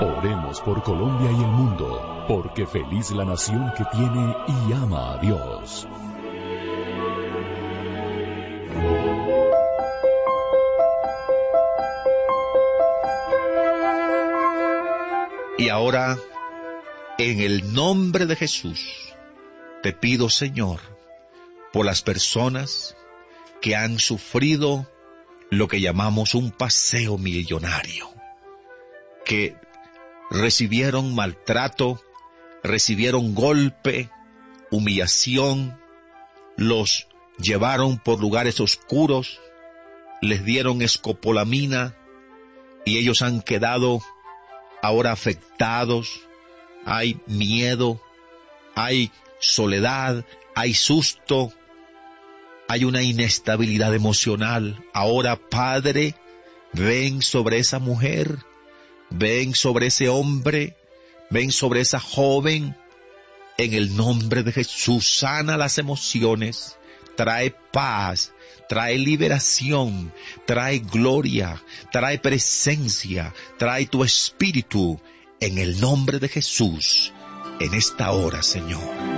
Oremos por Colombia y el mundo, porque feliz la nación que tiene y ama a Dios. Y ahora, en el nombre de Jesús, te pido, Señor, por las personas que han sufrido lo que llamamos un paseo millonario, que recibieron maltrato, recibieron golpe, humillación, los llevaron por lugares oscuros, les dieron escopolamina y ellos han quedado ahora afectados. Hay miedo, hay soledad, hay susto, hay una inestabilidad emocional. Ahora, Padre, ven sobre esa mujer, ven sobre ese hombre, ven sobre esa joven, en el nombre de Jesús. Sana las emociones, trae paz, trae liberación, trae gloria, trae presencia, trae tu espíritu, en el nombre de Jesús, en esta hora, Señor.